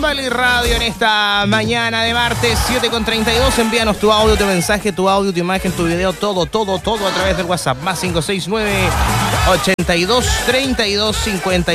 Vale Radio en esta mañana de martes 7:32. Envíanos tu audio, tu mensaje, tu audio, tu imagen, tu video, todo a través del WhatsApp. Más 569 82 32 50